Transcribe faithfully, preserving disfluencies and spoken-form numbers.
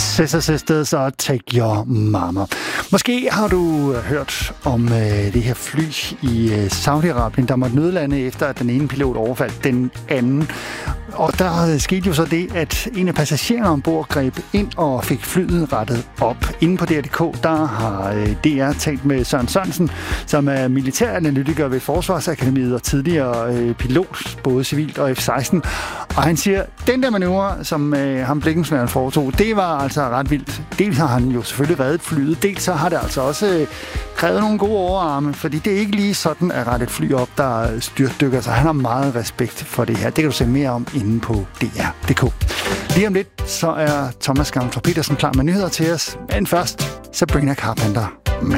Sister Sisters og Take Your Mama. Måske har du hørt om øh, det her fly i øh, Saudi-Arabien, der måtte nødlande efter, at den ene pilot overfaldt den anden. Og der skete jo så det, at en af passagererne ombord greb ind og fik flyet rettet op. Inde på D R punktum D K, der har D R talt med Søren Sørensen, som er militæranalytiker ved Forsvarsakademiet og tidligere pilot, både civilt og F seksten. Og han siger, at den der manøvre, som øh, ham blikkensmageren foretog, det var altså ret vildt. Dels har han jo selvfølgelig reddet flyet, dels så har det altså også øh, krævet nogle gode overarme, fordi det er ikke lige sådan at rette et fly op, der styrtdykker, så han har meget respekt for det her. Det kan du se mere om inde på D R punktum D K. Lige om lidt, så er Thomas Gammeltorp Petersen klar med nyheder til os, men først Sabrina Carpenter.